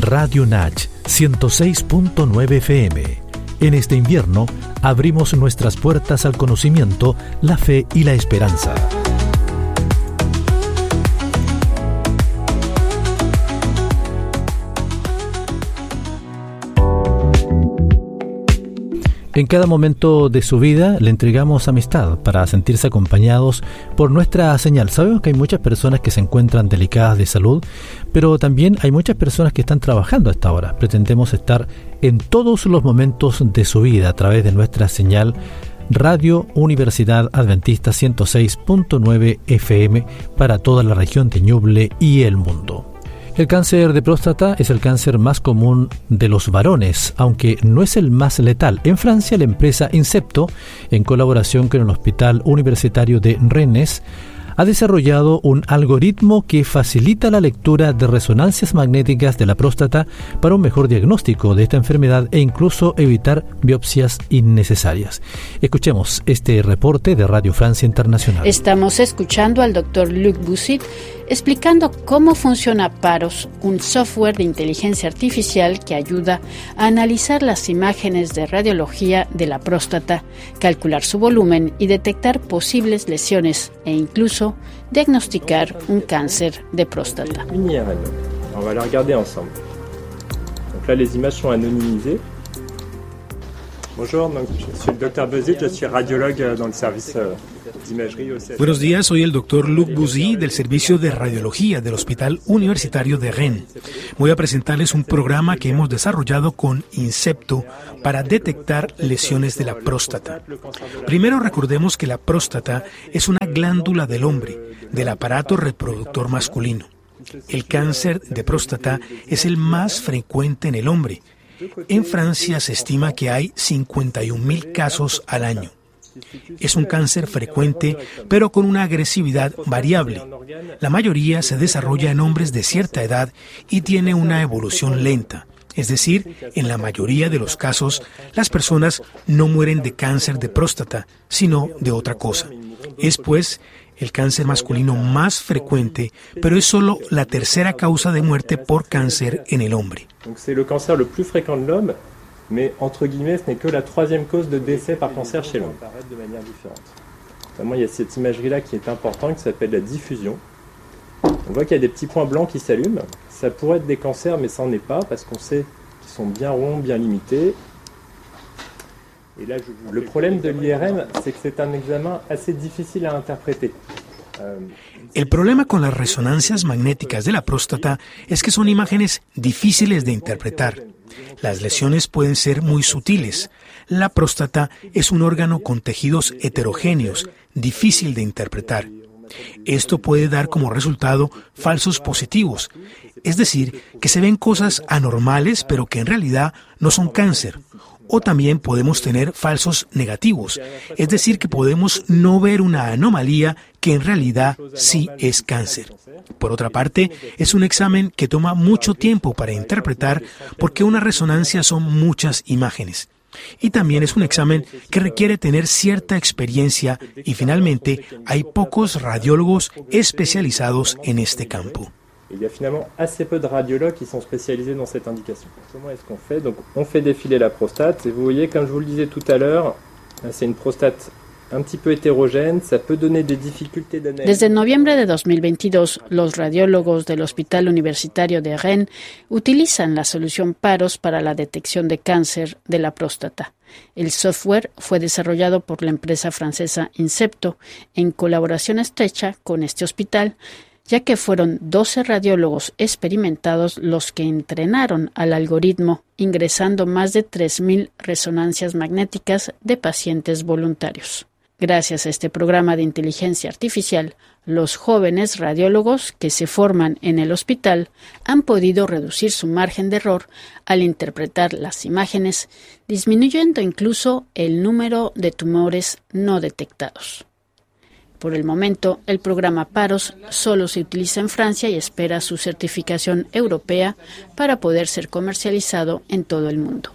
Radio Nach 106.9 FM. En este invierno, abrimos nuestras puertas al conocimiento, la fe y la esperanza. En cada momento de su vida le entregamos amistad para sentirse acompañados por nuestra señal. Sabemos que hay muchas personas que se encuentran delicadas de salud, pero también hay muchas personas que están trabajando a esta hora. Pretendemos estar en todos los momentos de su vida a través de nuestra señal Radio Universidad Adventista 106.9 FM para toda la región de Ñuble y el mundo. El cáncer de próstata es el cáncer más común de los varones, aunque no es el más letal. En Francia, la empresa Incepto, en colaboración con el Hospital Universitario de Rennes, ha desarrollado un algoritmo que facilita la lectura de resonancias magnéticas de la próstata para un mejor diagnóstico de esta enfermedad e incluso evitar biopsias innecesarias. Escuchemos este reporte de Radio Francia Internacional. Estamos escuchando al Dr. Luc Boussit explicando cómo funciona Paros, un software de inteligencia artificial que ayuda a analizar las imágenes de radiología de la próstata, calcular su volumen y detectar posibles lesiones e incluso diagnosticar un cáncer de próstata. On va la regarder ensemble. Donc là, les images sont anonymisées. Bonjour, donc, je suis le Dr. Boussit, je suis radiologue dans le service d'imagerie au CSF. Buenos días, soy el Dr. Luc Boussit del Servicio de Radiología del Hospital Universitario de Rennes. Voy a presentarles un programa que hemos desarrollado con Incepto para detectar lesiones de la próstata. Primero recordemos que la próstata es una glándula del hombre, del aparato reproductor masculino. El cáncer de próstata es el más frecuente en el hombre. En Francia se estima que hay 51.000 casos al año. Es un cáncer frecuente, pero con una agresividad variable. La mayoría se desarrolla en hombres de cierta edad y tiene una evolución lenta. Es decir, en la mayoría de los casos, las personas no mueren de cáncer de próstata, sino de otra cosa. Es, pues, el cáncer masculino más frecuente, pero es solo la tercera causa de muerte por cáncer en el hombre. C'est le cancer le plus fréquent de l'homme, mais entre guillemets, ce n'est que la troisième cause de décès par cancer chez l'homme. De manière différente. Notamment, il y a cette imagerie-là qui est importante, qui s'appelle la diffusion. On voit qu'il y a des petits points blancs qui s'allument. Ça pourrait être des cancers, mais ça n'en est pas, parce qu'on sait qu'ils sont bien ronds, bien limités. Le problème de l'IRM, c'est que c'est un examen assez difficile à interpréter. El problema con las resonancias magnéticas de la próstata es que son imágenes difíciles de interpretar. Las lesiones pueden ser muy sutiles. La próstata es un órgano con tejidos heterogéneos, difícil de interpretar. Esto puede dar como resultado falsos positivos, es decir, que se ven cosas anormales pero que en realidad no son cáncer. O también podemos tener falsos negativos, es decir, que podemos no ver una anomalía que en realidad sí es cáncer. Por otra parte, es un examen que toma mucho tiempo para interpretar porque una resonancia son muchas imágenes. Y también es un examen que requiere tener cierta experiencia y finalmente hay pocos radiólogos especializados en este campo. Il y a finalement assez peu de radiologues qui sont spécialisés dans cette indication. Comment est-ce qu'on fait? Donc, on fait défiler la prostate et vous voyez, comme je vous le disais tout à l'heure, c'est une prostate un petit peu hétérogène, ça peut donner des difficultés d'analyse. Desde noviembre de 2022, los radiólogos del Hospital Universitario de Rennes utilizan la solución Paros para la detección de cáncer de la próstata. El software fue desarrollado por la empresa francesa Incepto en colaboración estrecha con este hospital, ya que fueron 12 radiólogos experimentados los que entrenaron al algoritmo, ingresando más de 3.000 resonancias magnéticas de pacientes voluntarios. Gracias a este programa de inteligencia artificial, los jóvenes radiólogos que se forman en el hospital han podido reducir su margen de error al interpretar las imágenes, disminuyendo incluso el número de tumores no detectados. Por el momento, el programa PAROS solo se utiliza en Francia y espera su certificación europea para poder ser comercializado en todo el mundo.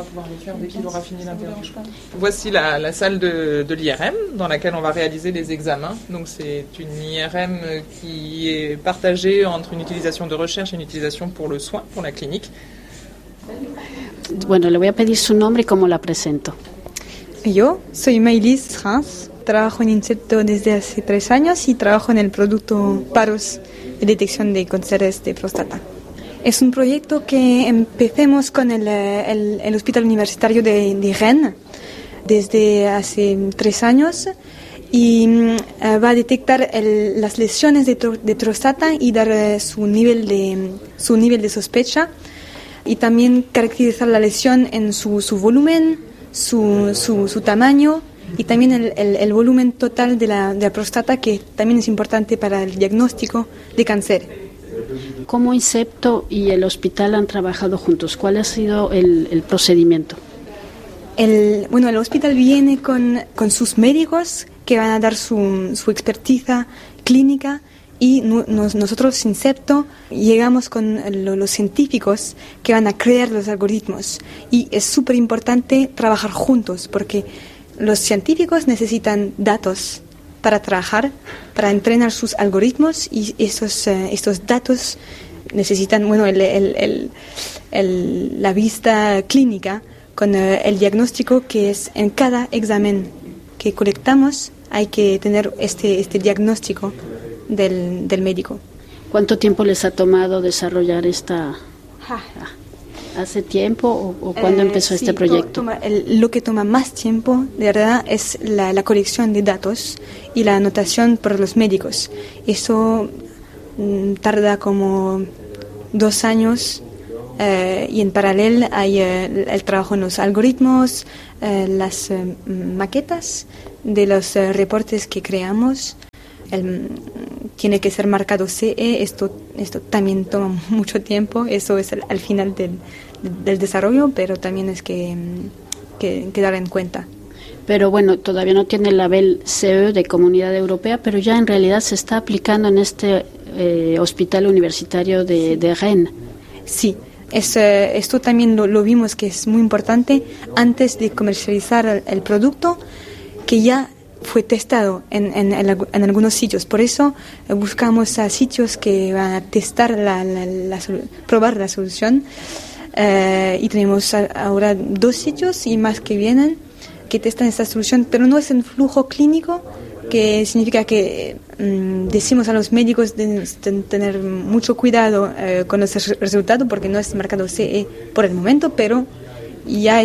Voici la salle de l'IRM dans laquelle on va réaliser les examens. Donc c'est une IRM qui est partagée entre une utilisation de recherche et une utilisation pour le soin, pour la clinique. Bueno, le voy a pedir su nombre y cómo la presento. Yo soy Maëlys Franz, trabajo en Incepto desde hace 3 años y trabajo en el producto PAROS de detección de cánceres de próstata. Es un proyecto que empecemos con el Hospital Universitario de Rennes desde hace 3 años y va a detectar las lesiones de próstata y dar su nivel de sospecha y también caracterizar la lesión en su volumen, su tamaño y también el volumen total de la próstata, que también es importante para el diagnóstico de cáncer. ¿Cómo Incepto y el hospital han trabajado juntos? ¿Cuál ha sido el procedimiento? El hospital viene con sus médicos que van a dar su expertiza clínica y nosotros, Incepto, llegamos con los científicos que van a crear los algoritmos. Y es súper importante trabajar juntos porque los científicos necesitan datos para trabajar, para entrenar sus algoritmos, y estos datos necesitan la vista clínica con el diagnóstico que es en cada examen que colectamos. Hay que tener este diagnóstico del médico. ¿Cuánto tiempo les ha tomado desarrollar esta? ¿Hace tiempo o cuándo empezó este proyecto? Lo que toma más tiempo, de verdad, es la colección de datos y la anotación por los médicos. Eso tarda como 2 años y en paralelo hay el trabajo en los algoritmos, las maquetas de los reportes que creamos. Tiene que ser marcado CE, esto también toma mucho tiempo, eso es al final del desarrollo, pero también es que dar en cuenta. Pero bueno, todavía no tiene el label CE de Comunidad Europea, pero ya en realidad se está aplicando en este hospital universitario de Rennes. Sí, esto también lo vimos que es muy importante antes de comercializar el producto, que ya fue testado en algunos sitios. Por eso buscamos a sitios que van a testar probar la solución, y tenemos ahora 2 sitios y más que vienen que testan esta solución, pero no es en flujo clínico, que significa que decimos a los médicos de tener mucho cuidado con los resultados, porque no es marcado CE por el momento, pero ya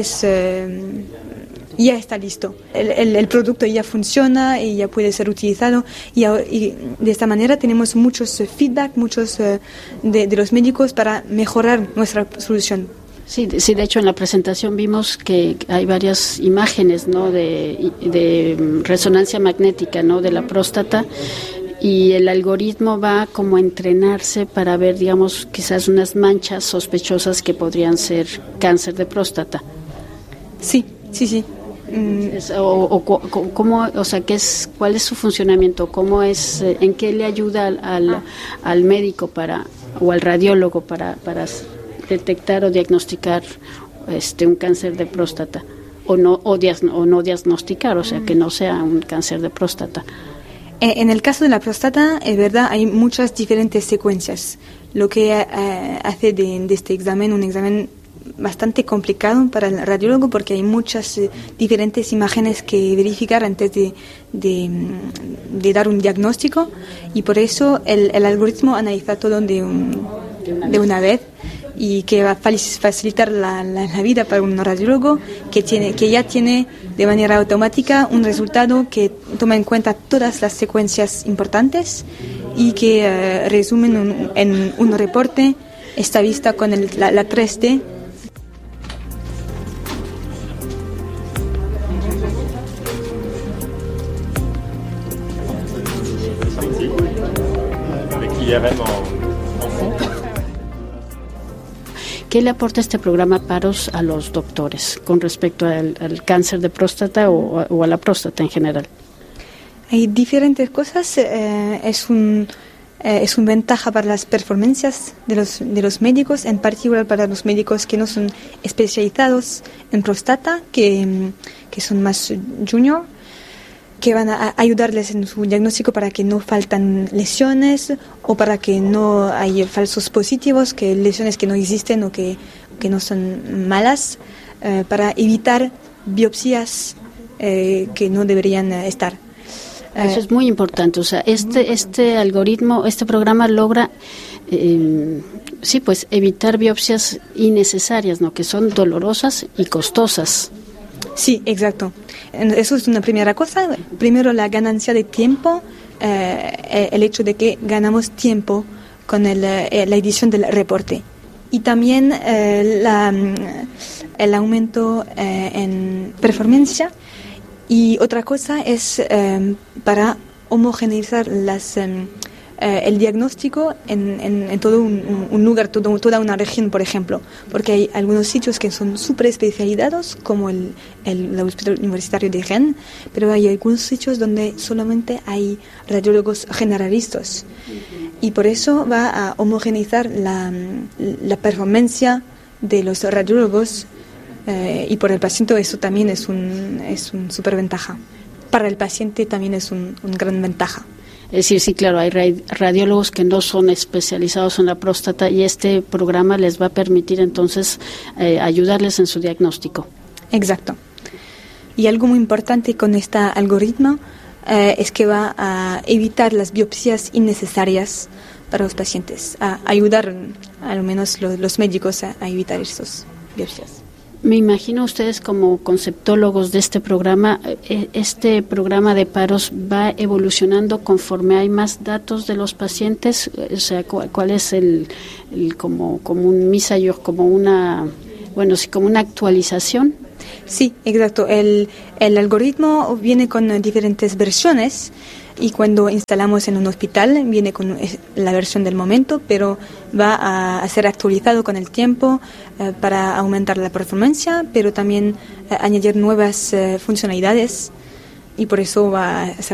está listo. El producto ya funciona y ya puede ser utilizado, y de esta manera tenemos muchos feedback, de los médicos para mejorar nuestra solución. Sí, de hecho en la presentación vimos que hay varias imágenes, ¿no?, de resonancia magnética, ¿no?, de la próstata, y el algoritmo va como a entrenarse para ver, digamos, quizás unas manchas sospechosas que podrían ser cáncer de próstata. Sí. ¿Cuál es su funcionamiento? ¿Cómo es? ¿En qué le ayuda al médico o al radiólogo para detectar o diagnosticar un cáncer de próstata o no diagnosticar, o sea, que no sea un cáncer de próstata? En el caso de la próstata, es verdad, hay muchas diferentes secuencias, lo que hace de este examen un examen bastante complicado para el radiólogo, porque hay muchas diferentes imágenes que verificar antes de dar un diagnóstico, y por eso el algoritmo analiza todo de una vez, y que va a facilitar la vida para un radiólogo que ya tiene de manera automática un resultado que toma en cuenta todas las secuencias importantes y que resumen en un reporte esta vista con la 3D. ¿Qué le aporta este programa PAROS a los doctores con respecto al cáncer de próstata o a la próstata en general? Hay diferentes cosas. Es una ventaja para las performancias de los médicos, en particular para los médicos que no son especializados en próstata, que son más junior, que van a ayudarles en su diagnóstico para que no faltan lesiones o para que no haya falsos positivos, que lesiones que no existen o que no son malas, para evitar biopsias que no deberían estar. Eso es muy importante. O sea, este algoritmo, este programa logra evitar biopsias innecesarias, ¿no? Que son dolorosas y costosas. Sí, exacto. Eso es una primera cosa. Primero, la ganancia de tiempo, el hecho de que ganamos tiempo con la edición del reporte. Y también el aumento en performance. Y otra cosa es para homogeneizar el diagnóstico en todo un lugar, toda una región, por ejemplo, porque hay algunos sitios que son súper especializados, como el Hospital Universitario de Rennes, pero hay algunos sitios donde solamente hay radiólogos generalistas. Y por eso va a homogeneizar la performance de los radiólogos, y por el paciente eso también es un súper ventaja. Para el paciente también es una gran ventaja. Es decir, sí, claro, hay radiólogos que no son especializados en la próstata y este programa les va a permitir entonces ayudarles en su diagnóstico. Exacto. Y algo muy importante con este algoritmo es que va a evitar las biopsias innecesarias para los pacientes, a ayudar al menos los médicos a evitar esas biopsias. Me imagino ustedes como conceptólogos de este programa de paros va evolucionando conforme hay más datos de los pacientes, o sea, ¿cuál es como un mise à jour, como una actualización? Sí, exacto. El algoritmo viene con diferentes versiones y cuando instalamos en un hospital viene con la versión del momento, pero va a ser actualizado con el tiempo para aumentar la performance, pero también añadir nuevas funcionalidades y por eso va a ser